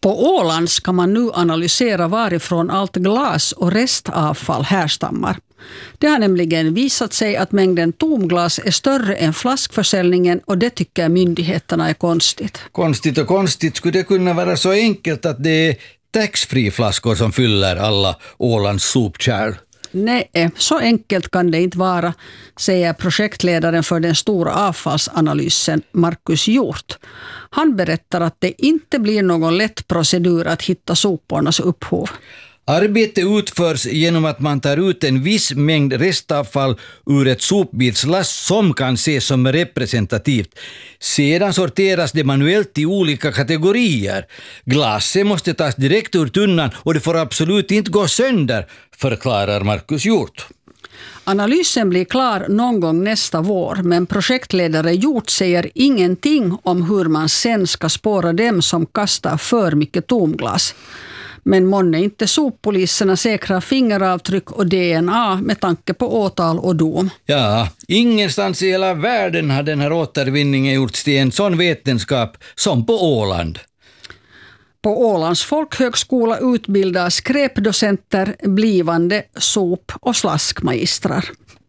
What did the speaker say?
På Åland ska man nu analysera varifrån allt glas och restavfall härstammar. Det har nämligen visat sig att mängden tomglas är större än flaskförsäljningen och det tycker myndigheterna är konstigt. Konstigt och konstigt, skulle det kunna vara så enkelt att det är taxfree-flaskor som fyller alla Ålands sopkärl? Nej, så enkelt kan det inte vara, säger projektledaren för den stora avfallsanalysen Markus Hjort. Han berättar att det inte blir någon lätt procedur att hitta sopornas upphov. Arbetet utförs genom att man tar ut en viss mängd restavfall ur ett sopbilslass som kan ses som representativt. Sedan sorteras det manuellt i olika kategorier. Glaset måste tas direkt ur tunnan och det får absolut inte gå sönder, förklarar Markus Hjort. Analysen blir klar någon gång nästa vår, men projektledare Hjort säger ingenting om hur man sen ska spåra dem som kastar för mycket tomglas. Men månne inte soppoliserna säkra fingeravtryck och DNA med tanke på åtal och dom. Ja, ingenstans i hela världen har den här återvinningen gjorts till en sån vetenskap som på Åland. På Ålands folkhögskola utbildar skräpdocenter blivande sop- och slaskmagistrar.